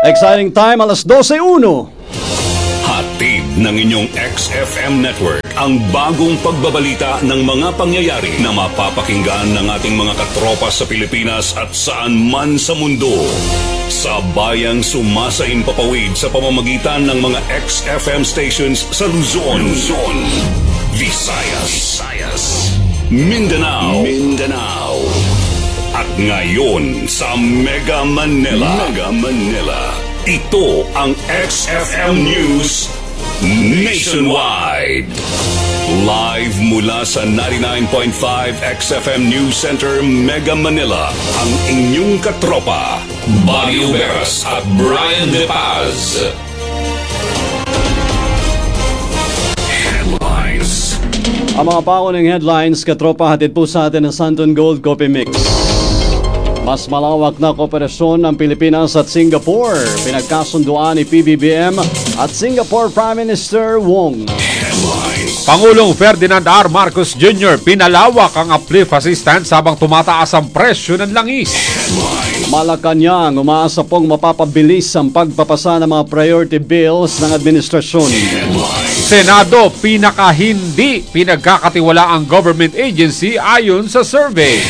Exciting time, alas 12:01. Hatid ng inyong XFM Network ang bagong pagbabalita ng mga pangyayari na mapapakinggan ng ating mga katropa sa Pilipinas at saan man sa mundo. Sa bayang sumasain papawid sa pamamagitan ng mga XFM stations sa Luzon, Visayas, Mindanao, at ngayon sa Mega Manila. Ito ang XFM News Nationwide. Live mula sa 99.5 XFM News Center, Mega Manila, ang inyong katropa, Buddy Uberas at Brian De Paz. Headlines. Ang mga paunang headlines, katropa, hatid po sa atin ng Santon Gold Coffee Mix. Mas malawak na kooperasyon ng Pilipinas at Singapore. Pinagkasunduan ni PBBM at Singapore Prime Minister Wong. Pangulong Ferdinand R. Marcos Jr. pinalawak ang uplift assistance habang tumataas ang presyo ng langis. Malacanang, umaasa pong mapapabilis ang pagpapasa ng mga priority bills ng administrasyon. Senado, pinakahindi pinagkakatiwala ang government agency ayon sa survey.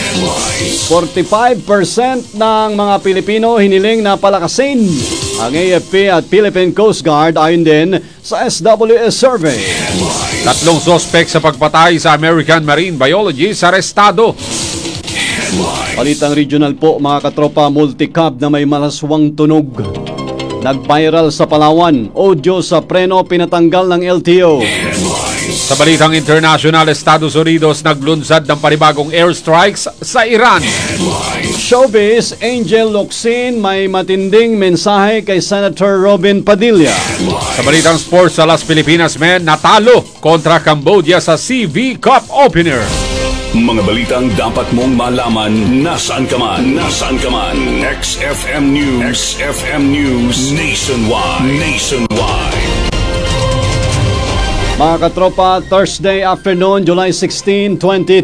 45% ng mga Pilipino hiniling na palakasin ang AFP at Philippine Coast Guard ayon din sa SWS survey. 3 sospek sa pagpatay sa American Marine Biologist arestado. Palitang regional po, mga katropa, multi-cab na may malaswang tunog. Nag-viral sa Palawan, audio sa preno pinatanggal ng LTO. Sa balitang international, Estados Unidos naglunsad ng panibagong airstrikes sa Iran. Showbiz, Angel Locsin may matinding mensahe kay Senator Robin Padilla. Sa balitang sports, sa Las Pilipinas men natalo kontra Cambodia sa CV Cup Opener. Mga balitang dapat mong malaman nasaan ka man. XFM News Nationwide. Mga katropa, Thursday afternoon, July 16,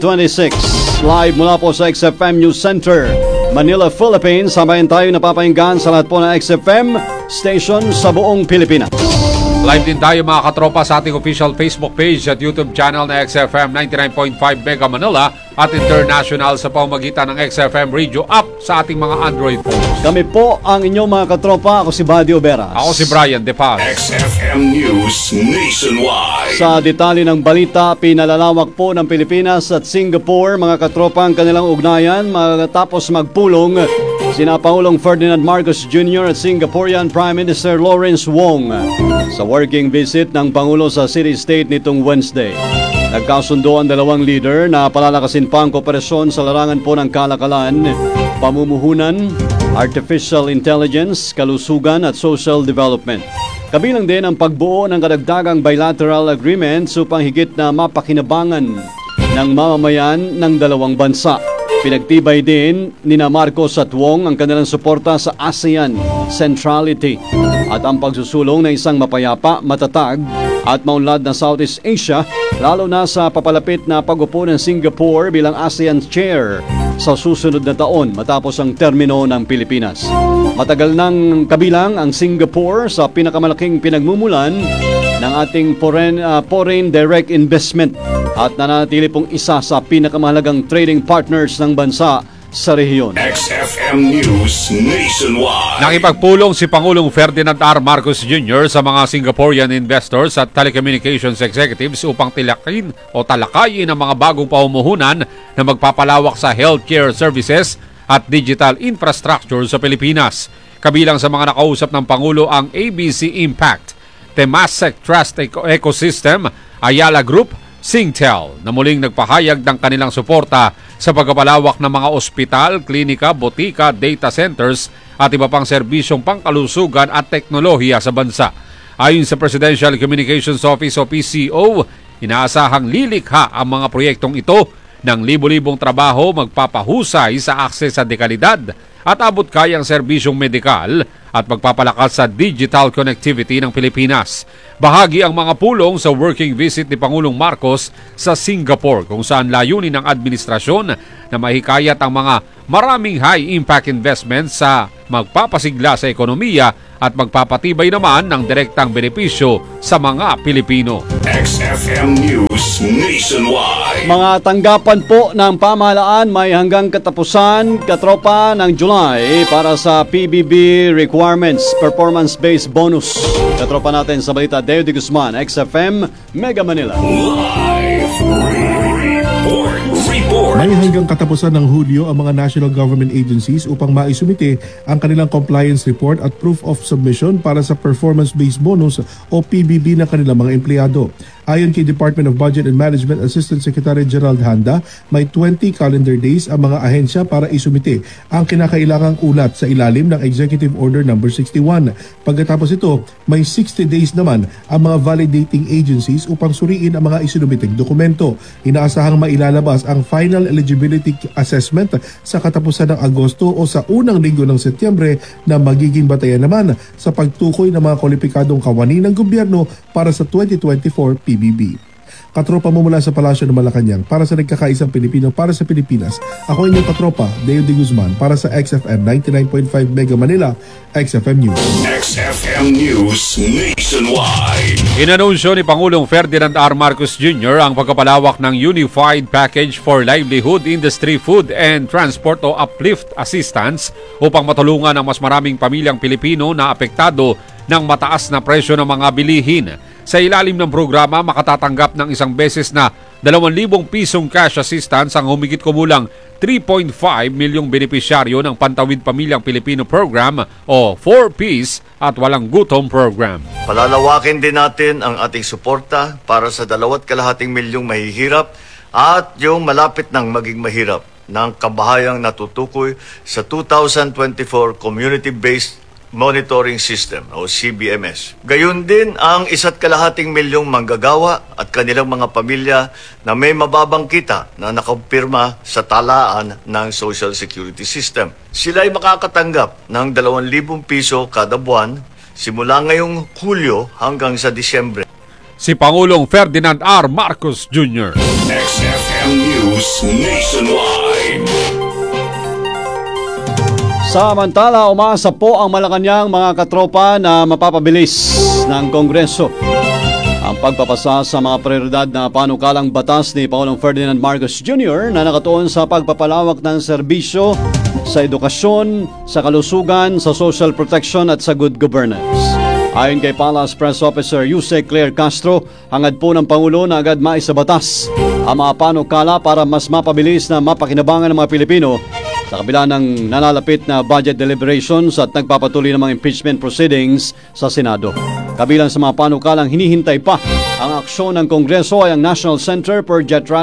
2026. Live mula po sa XFM News Center, Manila, Philippines. Sabayan tayo napapahinggan sa lahat po ng XFM station sa buong Pilipinas. Live din tayo mga katropa sa ating official Facebook page at YouTube channel na XFM 99.5 Mega Manila at international sa pamamagitan ng XFM Radio app sa ating mga Android phones. Kami po ang inyong mga katropa. Ako si Buddy Uberas. Ako si Brian De Paz. XFM News Nationwide. Sa detalye ng balita, pinalalawak po ng Pilipinas at Singapore, mga katropa, ang kanilang ugnayan matapos magpulong sina Pangulong Ferdinand Marcos Jr. at Singaporean Prime Minister Lawrence Wong sa working visit ng Pangulo sa city-state nitong Wednesday. Nagkasundo ang dalawang leader na palalakasin pa ang kooperasyon sa larangan po ng kalakalan, pamumuhunan, artificial intelligence, kalusugan at social development. Kabilang din ang pagbuo ng kadagdagang bilateral agreements upang higit na mapakinabangan ng mamamayan ng dalawang bansa. Pinagtibay din nina Marcos at Wong ang kanilang suporta sa ASEAN centrality at ang pagsusulong ng isang mapayapa, matatag at maunlad na Southeast Asia, lalo na sa papalapit na pag-upo ng Singapore bilang ASEAN chair sa susunod na taon matapos ang termino ng Pilipinas. Matagal nang kabilang ang Singapore sa pinakamalaking pinagmumulan ng ating foreign direct investment at nananatili pong isa sa pinakamahalagang trading partners ng bansa sa rehiyon. XFM News Nationwide. Nakipagpulong si Pangulong Ferdinand R. Marcos Jr. sa mga Singaporean investors at telecommunications executives upang talakayin ang mga bagong pamumuhunan na magpapalawak sa healthcare services at digital infrastructure sa Pilipinas. Kabilang sa mga nakausap ng Pangulo ang ABC Impact, Temasek Trust Ecosystem, Ayala Group, Singtel, na muling nagpahayag ng kanilang suporta sa pagpapalawak ng mga ospital, klinika, botika, data centers at iba pang serbisyong pangkalusugan at teknolohiya sa bansa. Ayon sa Presidential Communications Office o PCO, inaasahang lilikha ang mga proyektong ito ng libo-libong trabaho, magpapahusay sa akses sa dekalidad at abot-kayang serbisyong medikal at pagpapalakas sa digital connectivity ng Pilipinas. Bahagi ang mga pulong sa working visit ni Pangulong Marcos sa Singapore kung saan layunin ng administrasyon na mahikayat ang mga maraming high-impact investments sa magpapasigla sa ekonomiya at magpapatibay naman ng direktang benepisyo sa mga Pilipino. XFM News Nationwide. Mga tanggapan po ng pamahalaan may hanggang katapusan katropa ng July para sa PBB requirements, performance-based bonus. Katropa natin sa balita, Deo de Guzman, XFM, Mega Manila. Live report. May hanggang katapusan ng Hulyo ang mga national government agencies upang maisumite ang kanilang compliance report at proof of submission para sa performance-based bonus o PBB ng kanilang mga empleyado. Ayon kay Department of Budget and Management Assistant Secretary Gerald Handa, may 20 calendar days ang mga ahensya para isumite ang kinakailangang ulat sa ilalim ng Executive Order No. 61. Pagkatapos ito, may 60 days naman ang mga validating agencies upang suriin ang mga isinumiteng dokumento. Inaasahang mailalabas ang final eligibility assessment sa katapusan ng Agosto o sa unang linggo ng Setyembre na magiging batayan naman sa pagtukoy ng mga kwalipikadong kawani ng gobyerno para sa 2024 PBB. Katropa mo mula sa Palasyo ng Malacanang para sa nagkakaisang Pilipino para sa Pilipinas. Ako inyong katropa, Deo de Guzman para sa XFM 99.5 Mega Manila, XFM News. XFM News Nationwide. Inanunsyo ni Pangulong Ferdinand R. Marcos Jr. ang pagkapalawak ng Unified Package for Livelihood, Industry, Food and Transport o Uplift Assistance upang matulungan ang mas maraming pamilyang Pilipino na apektado ng mataas na presyo ng mga bilihin. Sa ilalim ng programa, makatatanggap ng isang beses na 2,000 pisong cash assistance ang humigit kumulang 3.5 milyong benepisyaryo ng Pantawid Pamilyang Pilipino Program o 4Ps at Walang Gutom Program. Palalawakin din natin ang ating suporta para sa 2.5 milyong mahihirap at yung malapit ng maging mahirap ng kabahayang natutukoy sa 2024 Community-Based Monitoring System o CBMS. Gayun din ang 1.5 milyong manggagawa at kanilang mga pamilya na may mababang kita na nakampirma sa talaan ng Social Security System. Sila ay makakatanggap ng 2,000 piso kada buwan simula ngayong Hulyo hanggang sa Disyembre. Si Pangulong Ferdinand R. Marcos Jr. XFM News Nationwide. Samantala, umasa po ang Malacanang mga katropa na mapapabilis ng Kongreso ang pagpapasa sa mga prioridad na panukalang batas ni Pangulong Ferdinand Marcos Jr. na nakatuon sa pagpapalawak ng serbisyo sa edukasyon, sa kalusugan, sa social protection at sa good governance. Ayon kay Palace Press Officer Yusek Claire Castro, hangad po ng Pangulo na agad maisabatas ang mga panukala para mas mapabilis na mapakinabangan ng mga Pilipino sa kabila ng nanalapit na budget deliberations at nagpapatuloy ng mga impeachment proceedings sa Senado. Kabilang sa mga panukalang hinihintay pa ang aksyon ng Kongreso ay ang National Center for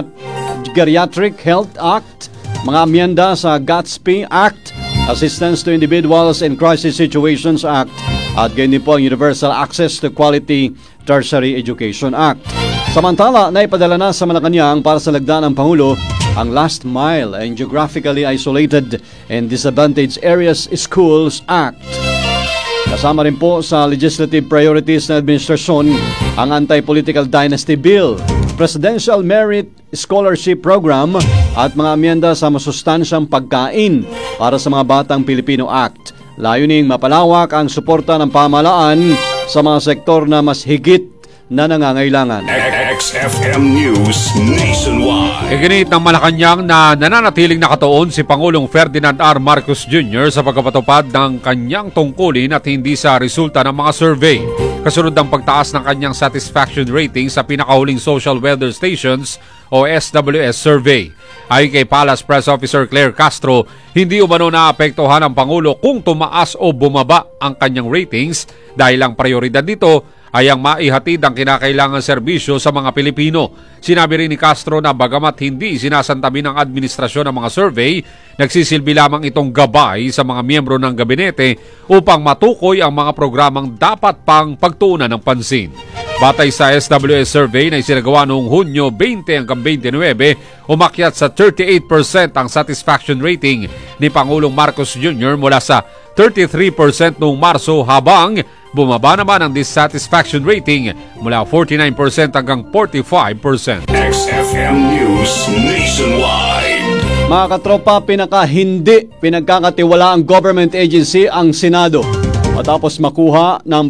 Geriatric Health Act, mga amyenda sa GATSP Act, Assistance to Individuals in Crisis Situations Act, at ganyan po ang Universal Access to Quality Tertiary Education Act. Samantala, naipadala na sa Malacanang para sa lagdaan ng Pangulo ang Last Mile and Geographically Isolated and Disadvantaged Areas Schools Act. Kasama rin po sa legislative priorities ng administrasyon ang Anti-Political Dynasty Bill, Presidential Merit Scholarship Program at mga amyenda sa masustansyang pagkain para sa mga batang Pilipino Act. Layuning mapalawak ang suporta ng pamahalaan sa mga sektor na mas higit na nangangailangan. XFM News Nationwide. Iginit ng Malacanang na nananatiling nakatuon si Pangulong Ferdinand R. Marcos Jr. sa pagpapatupad ng kanyang tungkulin at hindi sa resulta ng mga survey. Kasunod ng pagtaas ng kanyang satisfaction rating sa pinakahuling Social Weather Stations o SWS survey. Ayon kay Palace Press Officer Claire Castro, hindi umano naapektuhan ng Pangulo kung tumaas o bumaba ang kanyang ratings dahil ang prioridad nito ay ang maihatid ang kinakailangang serbisyo sa mga Pilipino. Sinabi rin ni Castro na bagamat hindi sinasantabi ng administrasyon ang mga survey, nagsisilbi lamang itong gabay sa mga miyembro ng gabinete upang matukoy ang mga programang dapat pang pagtuunan ng pansin. Batay sa SWS survey na isinagawa noong Hunyo 20 hanggang 29, umakyat sa 38% ang satisfaction rating ni Pangulong Marcos Jr. mula sa 33% noong Marso, habang bumaba naman ang dissatisfaction rating mula 49% hanggang 45%. XFM News Nationwide. Mga katropa, hindi pinagkakatiwala ang government agency ang Senado matapos makakuha ng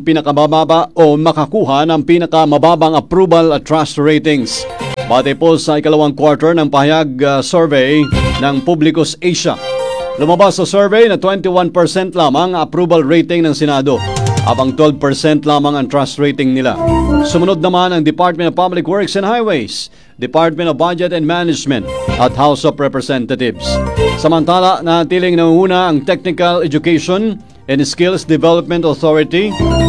pinakamababang approval at trust ratings. Base po sa ikalawang quarter ng pahayag survey ng Publicus Asia. Lumabas sa survey na 21% lamang approval rating ng Senado, habang 12% lamang ang trust rating nila. Sumunod naman ang Department of Public Works and Highways, Department of Budget and Management at House of Representatives. Samantala, natiling nangunguna ang Technical Education and Skills Development Authority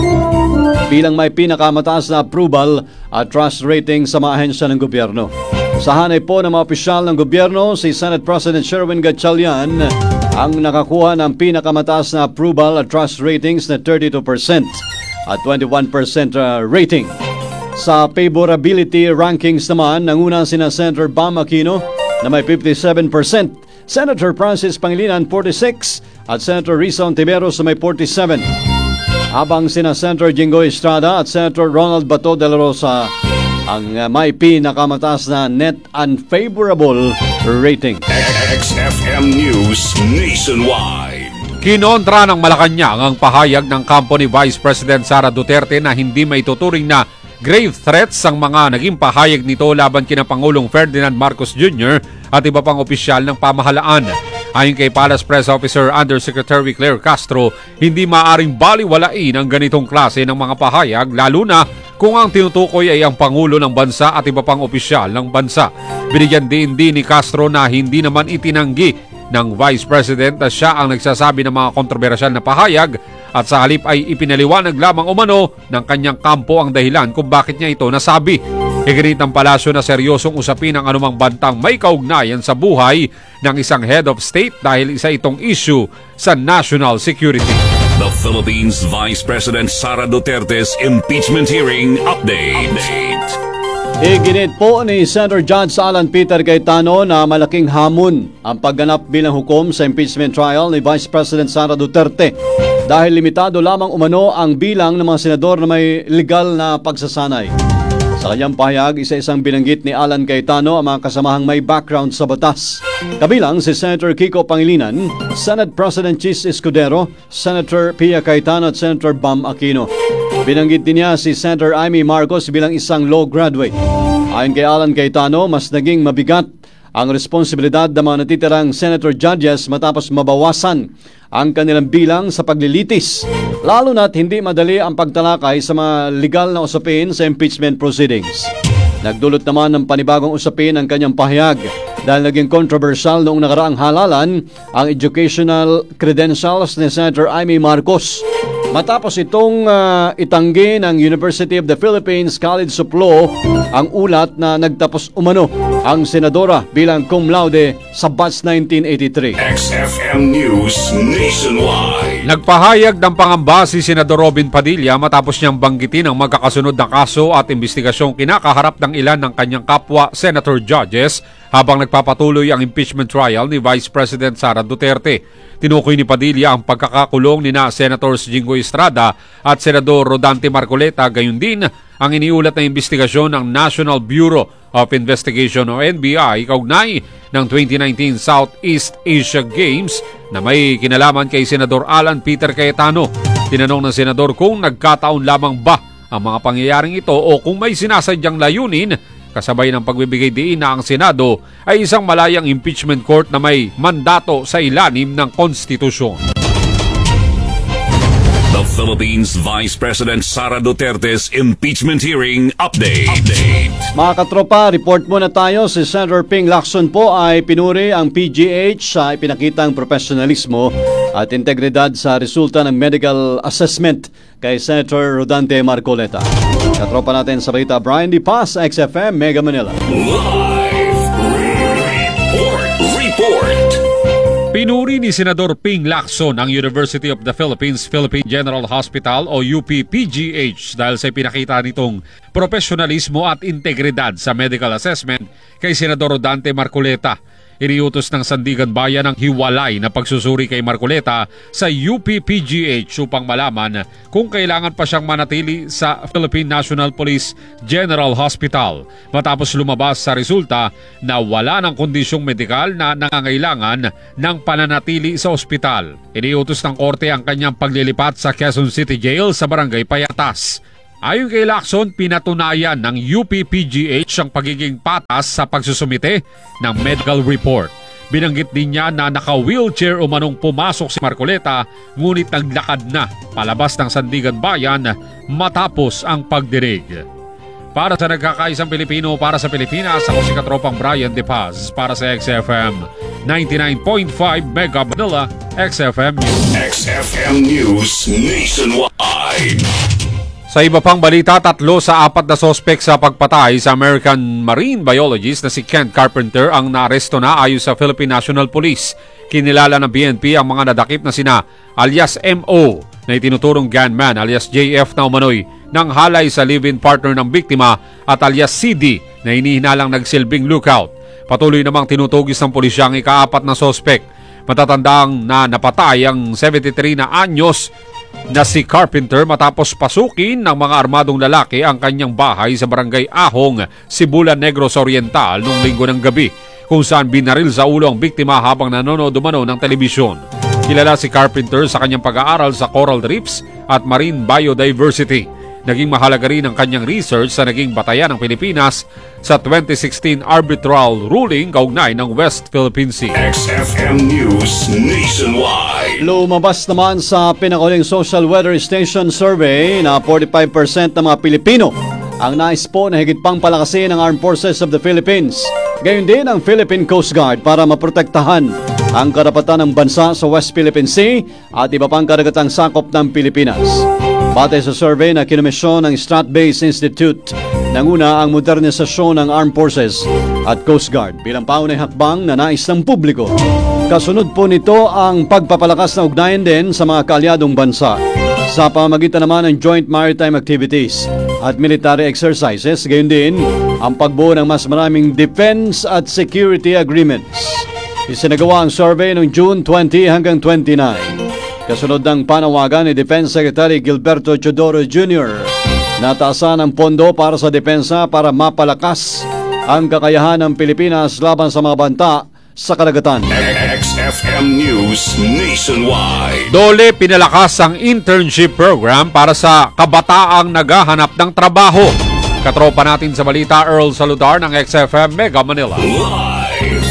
bilang may pinakamataas na approval at trust rating sa mga ahensya ng gobyerno. Sa hanay po ng mga opisyal ng gobyerno, si Senate President Sherwin Gatchalian ang nakakuha ng pinakamataas na approval at trust ratings na 32% at 21% rating. Sa favorability rankings naman, nanguna sina Senator Bam Aquino na may 57%, Senator Francis Pangilinan 46% at Senator Risa Ontiveros na may 47%. Habang sina Senator Jinggoy Estrada at Senator Ronald Bato de la Rosa ang may pinakamataas na net unfavorable rating. XFM News Nationwide. Kinontra ng Malacanang ang pahayag ng kampo ni Vice President Sara Duterte na hindi maituturing na grave threats ang mga naging pahayag nito laban kina Pangulong Ferdinand Marcos Jr. at iba pang opisyal ng pamahalaan. Ayon kay Palace Press Officer Undersecretary Claire Castro, hindi maaring baliwalain ang ganitong klase ng mga pahayag, lalo na kung ang tinutukoy ay ang Pangulo ng bansa at iba pang opisyal ng bansa. Binigyan din ni Castro na hindi naman itinanggi ng Vice President na siya ang nagsasabi ng mga kontrobersyal na pahayag, at sa halip ay ipinaliwanag lamang umano ng kanyang kampo ang dahilan kung bakit niya ito nasabi. Iginit ng palasyo na seryosong usapin ang anumang bantang may kaugnayan sa buhay ng isang head of state dahil isa itong issue sa national security. The Philippines Vice President Sara Duterte's impeachment hearing update. Iginit po ni Senator Judge Alan Peter Cayetano na malaking hamon ang pagganap bilang hukom sa impeachment trial ni Vice President Sara Duterte dahil limitado lamang umano ang bilang ng mga senador na may legal na pagsasanay. Sa kanyang pahayag, isa-isang binanggit ni Alan Cayetano ang mga kasamahang may background sa batas. Kabilang si Senator Kiko Pangilinan, Senate President Chis Escudero, Senator Pia Cayetano at Senator Bam Aquino. Binanggit din niya si Senator Amy Marcos bilang isang law graduate. Ayon kay Alan Cayetano, mas naging mabigat ang responsibilidad ng mga natitirang senator judges matapos mabawasan ang kanilang bilang sa paglilitis, lalo na't hindi madali ang pagtalakay sa mga legal na usapin sa impeachment proceedings. Nagdulot naman ng panibagong usapin ang kanyang pahayag dahil naging controversial noong nakaraang halalan ang educational credentials ni Senator Amy Marcos. Matapos itong itanggi ng University of the Philippines College of Law ang ulat na nagtapos umano ang senadora bilang cum laude sa batch 1983. XFM News Nationwide. Nagpahayag ng pangamba si Senador Robin Padilla matapos niyang banggitin ang magkakasunod na kaso at imbestigasyong kinakaharap ng ilan ng kanyang kapwa senator judges habang nagpapatuloy ang impeachment trial ni Vice President Sara Duterte. Tinukoy ni Padilla ang pagkakakulong ni Senators Jinggoy Estrada at Senador Rodante Marcoleta, gayon din ang iniulat na imbestigasyon ng National Bureau of Investigation o NBI kaugnay ng 2019 Southeast Asia Games na may kinalaman kay Senador Alan Peter Cayetano. Tinanong ng senador kung nagkataon lamang ba ang mga pangyayaring ito o kung may sinasadyang layunin, kasabay ng pagbibigay diin na ang Senado ay isang malayang impeachment court na may mandato sa ilalim ng konstitusyon. The Philippines Vice President Sara Duterte's impeachment hearing update. Mga katropa, report muna tayo. Si Senator Ping Lacson po ay pinuri ang PGH sa ipinakitang profesionalismo at integridad sa resulta ng medical assessment kay Senator Rodante Marcoleta. Katropa natin sa balita, Brian D. Paz, XFM, Mega Manila. Live report. Pinuri Pinuri ni Senador Ping Lacson ang University of the Philippines Philippine General Hospital o UP-PGH dahil sa pinakita nitong profesionalismo at integridad sa medical assessment kay Senador Dante Marcoleta. Iniutos ng Sandigan Bayan ang hiwalay na pagsusuri kay Marcoleta sa UP-PGH upang malaman kung kailangan pa siyang manatili sa Philippine National Police General Hospital matapos lumabas sa resulta na wala ng kondisyong medikal na nangangailangan ng pananatili sa ospital. Iniutos ng korte ang kanyang paglilipat sa Quezon City Jail sa Barangay Payatas. Ayon kay Lacson, pinatunayan ng UP-PGH ang pagiging patas sa pagsusumite ng medical report. Binanggit din niya na naka-wheelchair umanong pumasok si Marcoleta ngunit naglakad na palabas ng Sandigan Bayan matapos ang pagdirig. Para sa nagkakaisang Pilipino, para sa Pilipinas, ako si Katropang Brian De Paz para sa XFM 99.5 Mega Manila, XFM News. XFM News Nationwide. Sa iba pang balita, 3 sa 4 na sospek sa pagpatay sa American marine biologist na si Kent Carpenter ang naaresto na ayon sa Philippine National Police. Kinilala ng PNP ang mga nadakip na sina alias MO na itinuturong gunman alias JF na umano'y nang halay sa live-in partner ng biktima at alias CD na hinihinalang nagsilbing lookout. Patuloy namang tinutugis ng pulisya ang ika-4 na sospek. Matatandang na napatay ang 73 na anyos na si Carpenter matapos pasukin ng mga armadong lalaki ang kanyang bahay sa Barangay Ahong, Sibulan Negros Oriental noong linggo ng gabi, kung saan binaril sa ulo ang biktima habang nanonood umano ng telebisyon. Kilala si Carpenter sa kanyang pag-aaral sa coral reefs at marine biodiversity. Naging mahalaga rin ang kanyang research sa naging batayan ng Pilipinas sa 2016 arbitral ruling kaugnay ng West Philippine Sea. XFM News Nationwide. Lumabas naman sa pinakahuling social weather station survey na 45% ng mga Pilipino ang nais po na higit pang palakasin ng Armed Forces of the Philippines. Gayon din ang Philippine Coast Guard para maprotektahan ang karapatan ng bansa sa West Philippine Sea at iba pang karagatang sakop ng Pilipinas. Batay sa survey na kinomisyon ng Strat-Based Institute, nanguna ang modernisasyon ng Armed Forces at Coast Guard bilang paunay hakbang na nais ng publiko. Kasunod po nito ang pagpapalakas na ugnayan din sa mga kaalyadong bansa sa pamamagitan naman ng joint maritime activities at military exercises, gayon din ang pagbuo ng mas maraming defense at security agreements. Isinagawa ang survey noong June 20 hanggang 29. Kasunod ng panawagan ni Defense Secretary Gilberto Chodoro Jr. na taasan ang pondo para sa depensa para mapalakas ang kakayahan ng Pilipinas laban sa mga banta sa karagatan. XFM News Nationwide. Dole pinalakas ang internship program para sa kabataang naghahanap ng trabaho. Katropa natin sa balita, Earl Saludar ng XFM Mega Manila. Live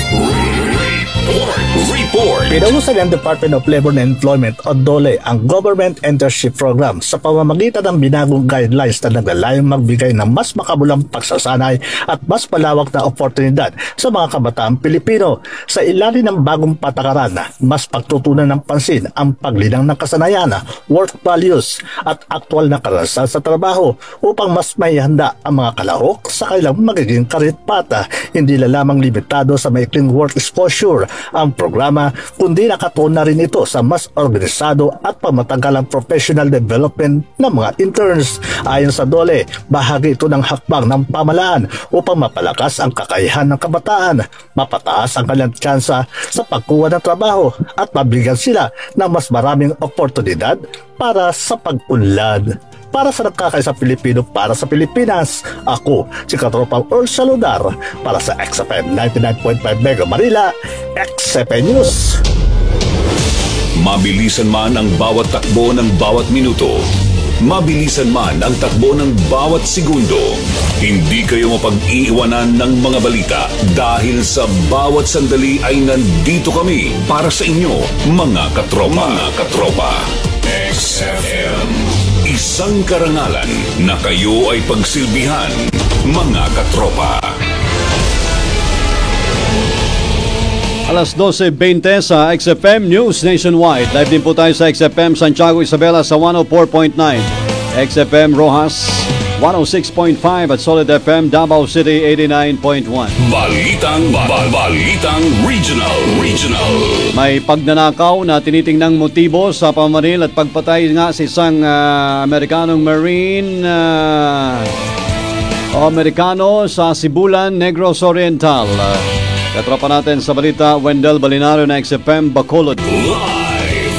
report. Pinausan ng Department of Labor and Employment o DOLE ang Government Internship Program sa pamamagitan ng binagong guidelines na naglalayong magbigay ng mas makabulang pagsasanay at mas malawak na oportunidad sa mga kabataang Pilipino. Sa ilalim ng bagong patakaran, mas pagtutunan ng pansin ang paglinang ng kasanayan, work values at aktual na karanasan sa trabaho upang mas maihanda ang mga kalahok sa kailang magiging karitpata. Hindi lamang limitado sa maikling work exposure ang programa, kundi nakatuon na rin ito sa mas organisado at pamatagalang professional development ng mga interns. Ayon sa DOLE, bahagi ito ng hakbang ng pamahalaan upang mapalakas ang kakayahan ng kabataan, mapataas ang kanilang tsansa sa pagkuha ng trabaho at mabigyan sila ng mas maraming oportunidad para sa pag-unlad. Para sa nagkakaisa Pilipino, para sa Pilipinas, ako si Katropang Earl Saludar para sa XFM 99.5 Mega Manila, XFM News. Mabilisan man ang bawat takbo ng bawat minuto, mabilisan man ang takbo ng bawat segundo, hindi kayo mapag-iiwanan ng mga balita dahil sa bawat sandali ay nandito kami para sa inyo, mga katropa. Mga katropa. XFM. Isang karangalan na kayo ay pagsilbihan, mga katropa. Alas 12:20 sa XFM News Nationwide. Live din po tayo sa XFM Santiago Isabela sa 104.9, XFM Rojas 106.5 at Solid FM Davao City 89.1. Balitang regional. May pagnanakaw na tinitingnang motibo sa pamaril at pagpatay nga sa isang Amerikanong Marine Amerikano sa Sibulan, Negros Oriental. Katropa natin sa balita, Wendell Balinario na XFM Bacolod. Live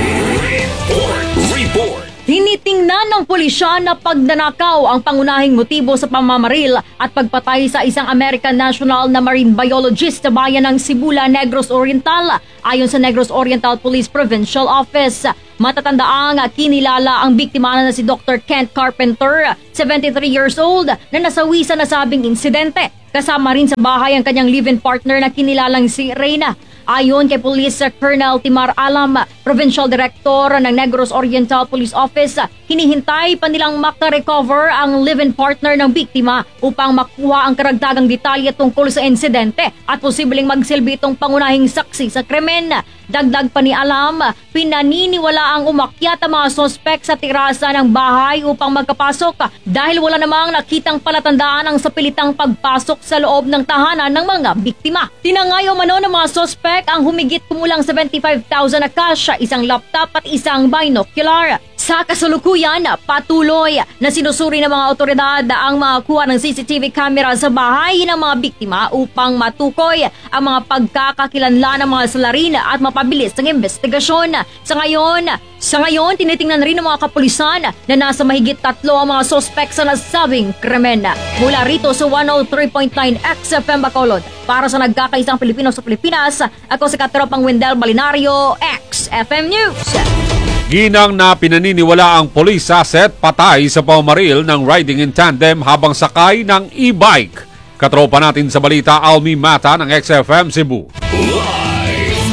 report. Tinitingnan ng pulisya na pagnanakaw ang pangunahing motibo sa pamamaril at pagpatay sa isang American national na marine biologist sa bayan ng Sibula, Negros Oriental. Ayon sa Negros Oriental Police Provincial Office, matatandaang kinilala ang biktima na si Dr. Kent Carpenter, 73 years old, na nasawi sa nasabing insidente. Kasama rin sa bahay ang kanyang live-in partner na kinilalang si Reyna. Ayon kay Police Colonel Timar Alam, Provincial Director ng Negros Oriental Police Office, hinihintay pa nilang makarecover ang live-in partner ng biktima upang makuha ang karagdagang detalye tungkol sa insidente at posibleng magsilbi itong pangunahing saksi sa krimen. Dagdag pa ni Alam, pinaniniwala ang umakyat ang mga sospek sa terasa ng bahay upang magkapasok dahil wala namang nakitang palatandaan ang sapilitang pagpasok sa loob ng tahanan ng mga biktima. Tinangayo mano ng mga sospek ang humigit kumulang 75,000 na cash, isang laptop at isang binocular. Sa kasalukuyan, patuloy na sinusuri ng mga otoridad ang mga kuha ng CCTV camera sa bahay ng mga biktima upang matukoy ang mga pagkakakilanlan ng mga salarin at mapabilis ang investigasyon. Sa ngayon, tinitingnan rin ng mga kapulisan na nasa mahigit 3 ang mga sospek sa nasabing krimen. Mula rito sa 103.9 XFM Bacolod, para sa nagkakaisang Pilipino sa Pilipinas, ako si Katropang Wendell Balinario, XFM News. Ginang na pinaniniwala ang police asset patay sa pamamaril ng riding in tandem habang sakay ng e-bike. Katropa natin sa balita, Almi Mata ng XFM Cebu. Live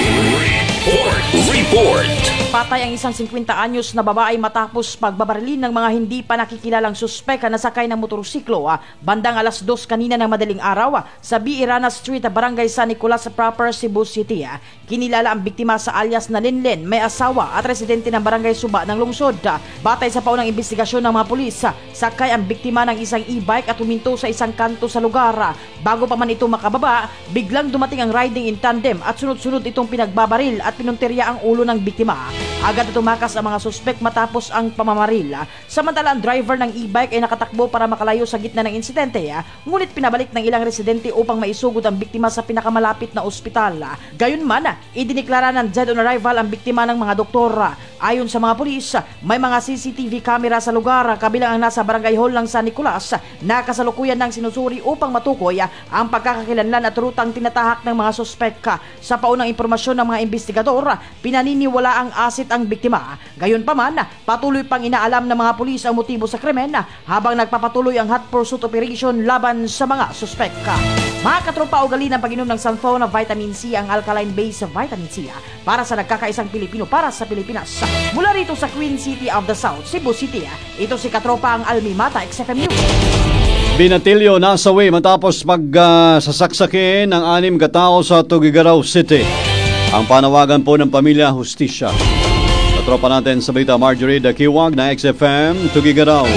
report. Patay ang isang 50 anyos na babae matapos pagbabarilin ng mga hindi pa nakikilalang suspek na sakay ng motorsiklo bandang alas 2 kanina ng madaling araw sa Biirana Street, Barangay San Nicolas proper, Cebu City. Kinilala ang biktima sa alias na Linlen, may asawa at residente ng Barangay Suba ng lungsod. Batay sa paunang investigasyon ng mga pulis, sakay ang biktima ng isang e-bike at huminto sa isang kanto sa lugar. Bago pa man ito makababa, biglang dumating ang riding in tandem at sunod-sunod itong pinagbabaril at pinuntirya ang ulo ng biktima. Agad tumakas ang mga suspek matapos ang pamamaril. Samantala ang driver ng e-bike ay nakatakbo para makalayo sa gitna ng insidente, ngunit pinabalik ng ilang residente upang maisugod ang biktima sa pinakamalapit na ospital. Gayunman, idiniklara ng dead on arrival ang biktima ng mga doktor. Ayon sa mga pulis, may mga CCTV camera sa lugar kabilang ang nasa Barangay Hall ng San Nicolas na kasalukuyan ng sinusuri upang matukoy ang pagkakakilanlan at rutang tinatahak ng mga suspek. Sa paunang impormasyon ng mga investigador, pinaniniwala ang asit ang biktima. Gayunpaman, patuloy pang inaalam ng mga pulis ang motibo sa krimen habang nagpapatuloy ang hot pursuit operation laban sa mga suspek. Mga katropa, ugali ng pag-inom ng Sanfo na vitamin C ang alkaline-based vitamin C para sa nagkakaisang Pilipino para sa Pilipinas. Mula rito sa Queen City of the South, Cebu City, ito si katropa ang Almi Mata, XFM News. Binatilyo nasawi matapos magsasaksakin ng 6 katao sa Tugigaraw City. Ang panawagan po ng pamilya, hustisya. Katropa natin sa balita, Marjorie Dakiwag na XFM Tugigaraw.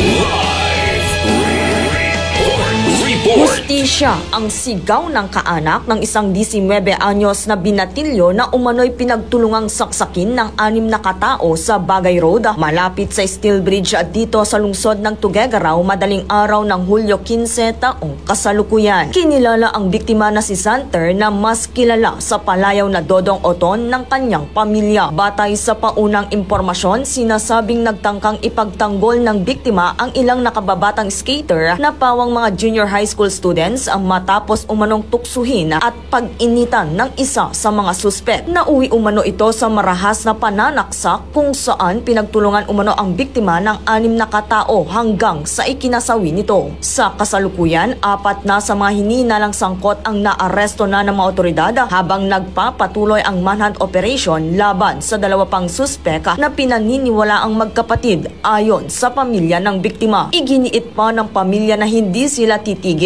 Hustisya ang sigaw ng kaanak ng isang 19 anyos na binatilyo na umano'y pinagtulungang saksakin ng 6 na katao sa Bagay Road malapit sa Steel Bridge at dito sa lungsod ng Tuguegarao madaling araw ng Hulyo 15 taong kasalukuyan. Kinilala ang biktima na si Santer na mas kilala sa palayaw na Dodong Oton ng kanyang pamilya. Batay sa paunang impormasyon, sinasabing nagtangkang ipagtanggol ng biktima ang ilang nakababatang skater na pawang mga junior high school students ang matapos umanong tuksuhin at pag-initan ng isa sa mga suspek. Nauwi umano ito sa marahas na pananaksak kung saan pinagtulungan umano ang biktima ng 6 na katao hanggang sa ikinasawi nito. Sa kasalukuyan, 4 na sa mga hininalang sangkot ang naaresto na ng mga otoridad habang nagpapatuloy ang manhunt operation laban sa 2 pang suspek na pinaniniwala ang magkapatid ayon sa pamilya ng biktima. Iginiit pa ng pamilya na hindi sila titigil hanggat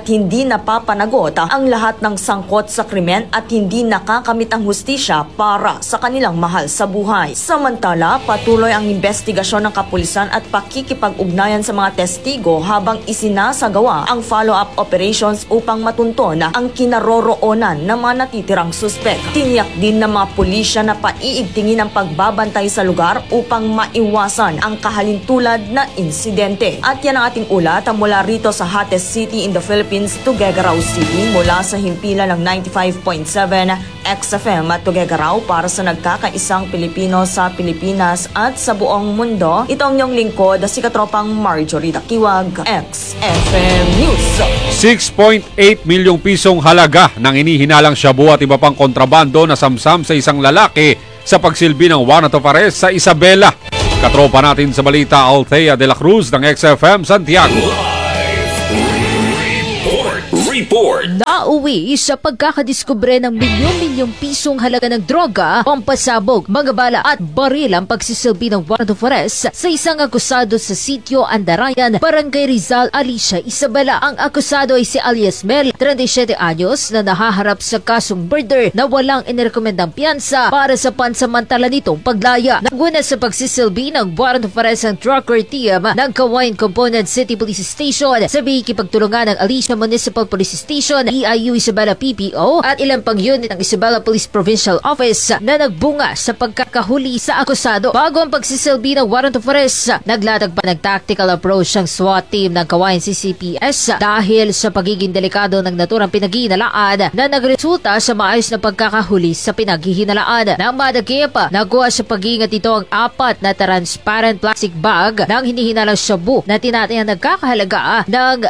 hanggat hindi napapanagot ang lahat ng sangkot sa krimen at hindi nakakamit ang hustisya para sa kanilang mahal sa buhay. Samantala, patuloy ang investigasyon ng kapulisan at pakikipag-ugnayan sa mga testigo habang isinasagawa ang follow-up operations upang matunton ang kinaroroonan ng mga natitirang suspek. Tiniyak din ng mga pulisya na paiigtingin ang pagbabantay sa lugar upang maiwasan ang kahalintulad na insidente. At yan ang ating ulat mula rito sa hottest city in the Philippines, Tuguegarao City, mula sa himpilan ng 95.7 XFM at Tuguegarao para sa nagkakaisang Pilipino sa Pilipinas at sa buong mundo. Ito ang inyong lingkod, si Katropang Marjorie Dakiwag, XFM News. 6.8 milyong pisong halaga ng inihinalang shabu at iba pang kontrabando na samsam sa isang lalaki sa pagsilbi ng warrant of arrest sa Isabela. Katropa natin sa balita, Althea de la Cruz ng XFM Santiago. Report. Nauwi sa pagkakadiskubre ng milyon-milyong pisong halaga ng droga, pampasabog, mga bala at baril ang pagsisilbi ng warrant of arrest sa isang akusado sa sitio Andarayan, Barangay Rizal, Alicia, Isabela. Ang akusado ay si alias Mel, 37 anyos, na nahaharap sa kasong murder na walang inirekomendang piyansa para sa pansamantala nitong paglaya. Naguna sa pagsisilbi ng warrant of arrest ang trucker team ng Kawayan Component City Police Station sa bihikipagtulungan ng Alicia Municipal Police Station, EIU Isabela PPO at ilang pang unit ng Isabela Police Provincial Office na nagbunga sa pagkakahuli sa akusado. Bago ang pagsisilbi ng warrant of arrest, naglatag pa ng tactical approach ang SWAT team ng Kawayan CCPS dahil sa pagiging delikado ng naturang pinaghihinalaan na nagresulta sa maayos na pagkakahuli sa pinaghihinalaan. Nang madagip, nakuha sa pag-iingat ito ang 4 na transparent plastic bag ng hinihinalang shabu na tinatayang nagkakahalaga ng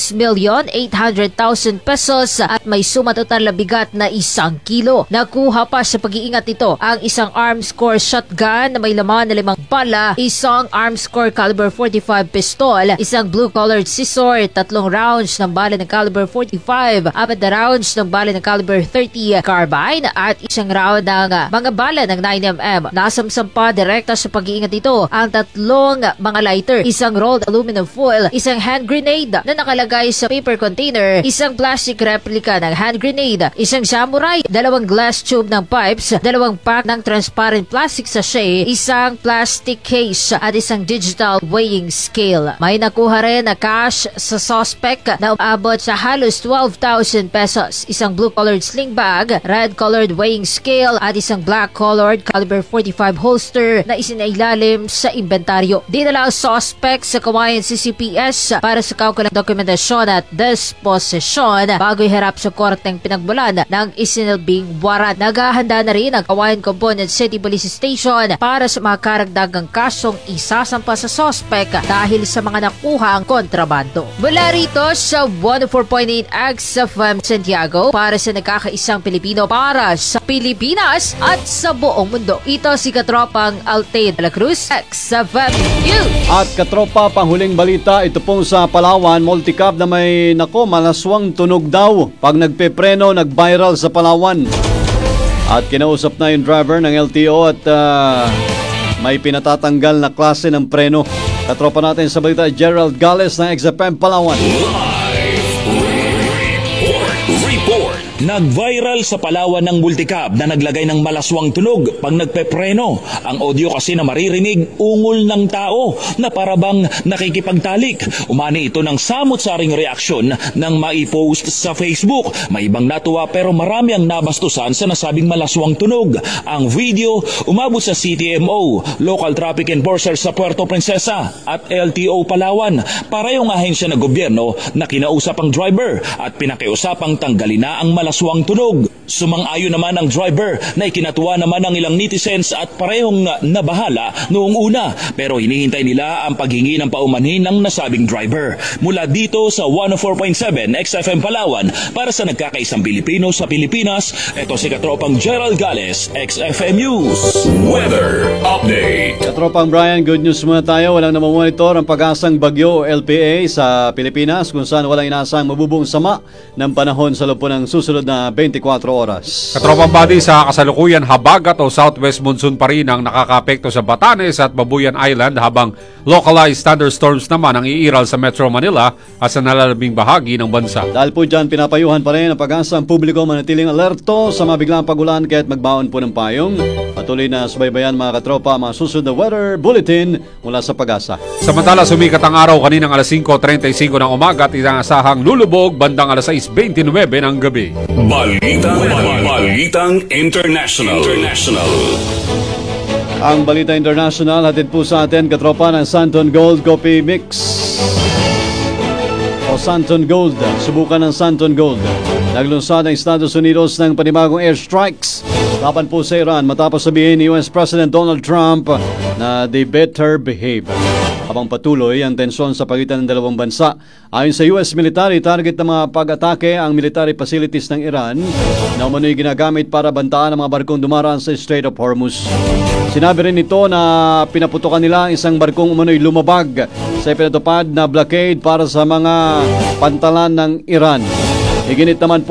6,800,000 pesos at may suma total na bigat na 1 kilo. Nakuha pa sa pag-iingat ito ang isang armscore shotgun na may laman na 5 bala, isang armscore caliber 45 pistol, isang blue-colored scissor, 3 rounds ng bala ng caliber 45, 4 na rounds ng bala ng caliber 30 carbine at isang round ng mga bala ng 9mm. Nasamsam pa direkta sa pag-iingat ito ang 3 mga lighter, isang rolled aluminum foil, isang hand grenade na nakalagay sa paper container, isang plastic replica ng hand grenade, isang samurai, 2 glass tube ng pipes, 2 pack ng transparent plastic sachet, isang plastic case at isang digital weighing scale. May nakuha rin na cash sa suspect na umabot sa halos 12,000 pesos, isang blue-colored sling bag, red-colored weighing scale at isang black-colored caliber 45 holster na isinailalim sa inventaryo. Dinala ang suspect sa Kawayan CCPS para sa kaukulang dokumentasyon at disposisyon bago iharap sa korteng pinagmulan ng isinilbing warrant. Naghahanda na rin ang Kawayan Component City Police Station para sa mga karagdagang kasong isasampa sa suspect dahil sa mga nakuhang kontrabando. Mula rito sa 104.8 XFM Santiago para sa nagkakaisang Pilipino para sa Pilipinas at sa buong mundo. Ito si Katropang Althea de la Cruz, XFM News. At katropa, panghuling balita, ito pong sa Palawan, multicab na may malaswang tunog daw pag nagpepreno, nag-viral sa Palawan. At kinausap na yung driver ng LTO at may pinatatanggal na klase ng preno. Katropa natin sa balita, Gerald Gales ng XFM Palawan. Report. Nag-viral sa Palawan ng multicab na naglagay ng malaswang tunog pag nagpepreno. Ang audio kasi na maririnig, ungol ng tao na parabang nakikipagtalik. Umani ito ng samot-saring reaksyon nang maipost sa Facebook. May ibang natuwa pero marami ang nabastusan sa nasabing malaswang tunog. Ang video umabot sa CTMO, Local Traffic Enforcer sa Puerto Princesa at LTO Palawan. Parehong ahensya ng gobyerno na kinausap ang driver at pinakiusapang tanggalin na ang malaswang tunog. Sumang-ayon naman ang driver na ikinatuwa naman ng ilang netizens at parehong nabahala noong una, pero hinihintay nila ang paghingi ng paumanhin ng nasabing driver. Mula dito sa 104.7 XFM Palawan para sa nagkakaisang Pilipino sa Pilipinas, ito si Katropang Gerald Gales, XFM News. Weather Update. Katropang Brian, good news muna tayo. Walang namamonitor ang pag-asang bagyo o LPA sa Pilipinas kung saan walang inaasang mabubuong sama ng panahon sa loob po ng susunod susunod na 24 oras. Katropang body, sa kasalukuyan habagat o southwest monsoon pa rin ang nakakaapekto sa Batanes at Babuyan Island, habang localized thunderstorms naman ang iiral sa Metro Manila at sa nalalabing bahagi ng bansa. Dahil po dyan, pinapayuhan pa rin ang pag-asa ang publiko manatiling alerto sa mabiglang pagulan kaya't magbaon po ng payong. Patuloy na subaybayan mga katropa mga susunod na weather bulletin mula sa pag-asa. Samantala, sumikat ang araw kaninang alas 5:35 ng umaga at inaasahang lulubog bandang alas 6:29 ng gabi. Balitang International. Ang Balita International hatid po sa atin katropa ng Santon Gold Coffee Mix o Santon Gold. Subukan ng Santon Gold. Naglunsad ang Estados Unidos ng panibagong airstrikes laban po sa Iran matapos sabihin ni US President Donald Trump na they better behave. Habang patuloy ang tensyon sa pagitan ng dalawang bansa. Ayon sa US military, target ng mga pag-atake ang military facilities ng Iran na umano'y ginagamit para bantaan ang mga barkong dumaraan sa Strait of Hormuz. Sinabi rin nito na pinaputukan nila ang isang barkong umano'y lumabag sa ipinatupad na blockade para sa mga pantalan ng Iran. Iginit naman po